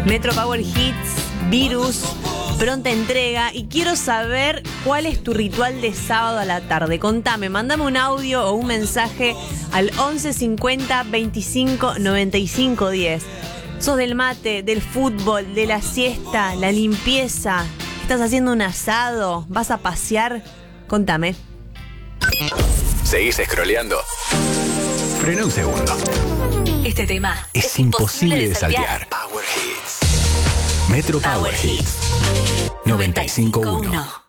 Metro Power Hits, Virus, pronta entrega. Y quiero saber cuál es tu ritual de sábado a la tarde. Contame, mandame un audio o un mensaje al 11 50 25 95 10. ¿Sos del mate, del fútbol, de la siesta, la limpieza? ¿Estás haciendo un asado? ¿Vas a pasear? Contame. ¿Seguís scrolleando? Frena un segundo. Este tema Es imposible de saltear. Power Hits. Metro Power Hits 95.1.